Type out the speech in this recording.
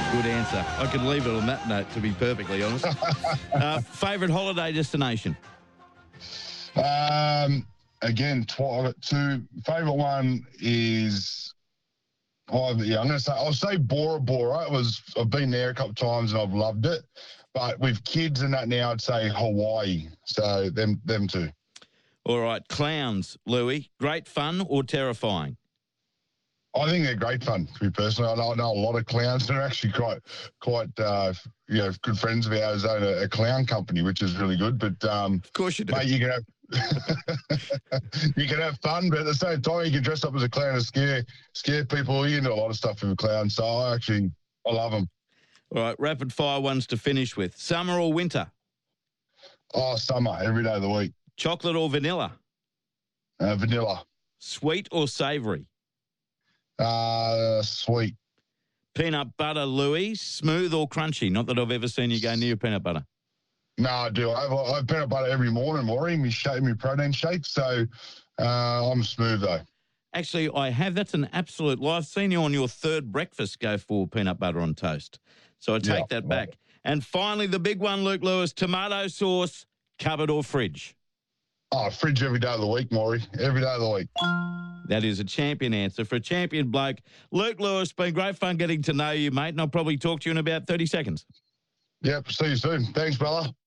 Good answer. I could leave it on that note, to be perfectly honest. Favourite holiday destination? Again, I've got two. Favourite one is, I'm going to say, I'll say Bora Bora. I've been there a couple of times and I've loved it. But with kids and that now, I'd say Hawaii. So them two. All right, clowns, Louis. Great fun or terrifying? I think they're great fun, to be personal. I know a lot of clowns. They're actually quite good friends of ours own a clown company, which is really good. But of course you do. Mate, you can have you can have fun, but at the same time, you can dress up as a clown and scare people. You can do a lot of stuff with a clown. So I love them. All right, rapid fire ones to finish with. Summer or winter? Oh, summer, every day of the week. Chocolate or vanilla? Vanilla. Sweet or savoury? Sweet. Peanut butter, Louis. Smooth or crunchy? Not that I've ever seen you go near peanut butter. No, I do. I have peanut butter every morning, Maury. My protein shake. So I'm smooth though. Actually, I have. That's an absolute lie. I've seen you on your third breakfast go for peanut butter on toast. So I take that back. And finally, the big one, Luke Lewis, tomato sauce, cupboard or fridge? Oh, fridge every day of the week, Maury. Every day of the week. That is a champion answer for a champion bloke. Luke Lewis, been great fun getting to know you, mate, and I'll probably talk to you in about 30 seconds. Yep, see you soon. Thanks, brother.